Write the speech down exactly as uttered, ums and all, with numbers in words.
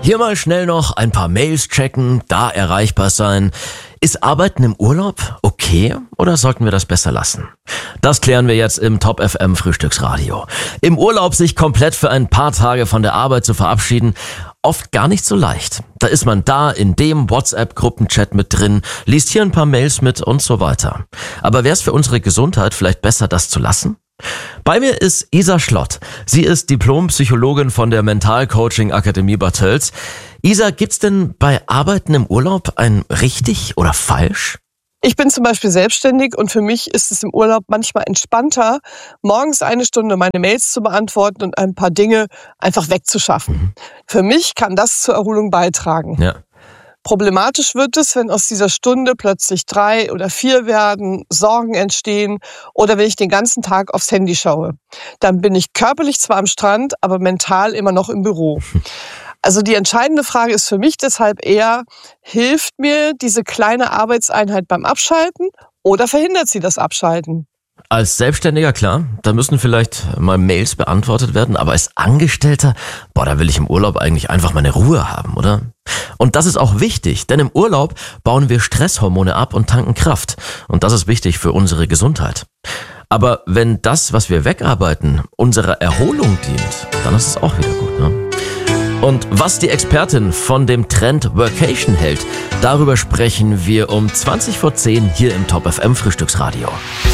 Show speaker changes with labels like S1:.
S1: Hier mal schnell noch ein paar Mails checken, da erreichbar sein. Ist Arbeiten im Urlaub okay oder sollten wir das besser lassen? Das klären wir jetzt im Top F M Frühstücksradio. Im Urlaub sich komplett für ein paar Tage von der Arbeit zu verabschieden, oft gar nicht so leicht. Da ist man da in dem WhatsApp-Gruppenchat mit drin, liest hier ein paar Mails mit und so weiter. Aber wäre es für unsere Gesundheit vielleicht besser, das zu lassen? Bei mir ist Isa Schlott. Sie ist Diplompsychologin von der Mentalcoaching-Akademie Bad Tölz. Isa, gibt's denn bei Arbeiten im Urlaub ein richtig oder falsch?
S2: Ich bin zum Beispiel selbstständig und für mich ist es im Urlaub manchmal entspannter, morgens eine Stunde meine Mails zu beantworten und ein paar Dinge einfach wegzuschaffen. Mhm. Für mich kann das zur Erholung beitragen.
S1: Ja.
S2: Problematisch wird es, wenn aus dieser Stunde plötzlich drei oder vier werden, Sorgen entstehen oder wenn ich den ganzen Tag aufs Handy schaue. Dann bin ich körperlich zwar am Strand, aber mental immer noch im Büro. Also die entscheidende Frage ist für mich deshalb eher, hilft mir diese kleine Arbeitseinheit beim Abschalten oder verhindert sie das Abschalten?
S1: Als Selbstständiger, klar, da müssen vielleicht mal Mails beantwortet werden, aber als Angestellter, boah, da will ich im Urlaub eigentlich einfach meine Ruhe haben, oder? Und das ist auch wichtig, denn im Urlaub bauen wir Stresshormone ab und tanken Kraft. Und das ist wichtig für unsere Gesundheit. Aber wenn das, was wir wegarbeiten, unserer Erholung dient, dann ist es auch wieder gut, ne? Und was die Expertin von dem Trend Workation hält, darüber sprechen wir um zwanzig vor zehn hier im Top F M Frühstücksradio.